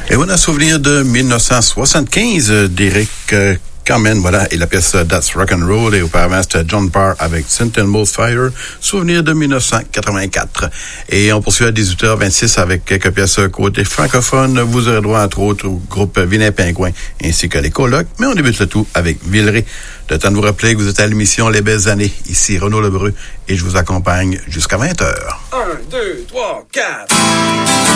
Et voilà, souvenir de 1975 d'Eric Carmen, voilà, et la pièce That's Rock'n'Roll, et auparavant c'était John Parr avec Sentinel Fire, souvenir de 1984. Et on poursuit à 18h26 avec quelques pièces côté francophone. Vous aurez droit entre autres au groupe Vilain Pingouin ainsi que les colocs, mais on débute le tout avec Villeray. Le temps de vous rappeler que vous êtes à l'émission Les Belles Années. Ici Renaud Lebreu et je vous accompagne jusqu'à 20h. 1, 2, 3, 4...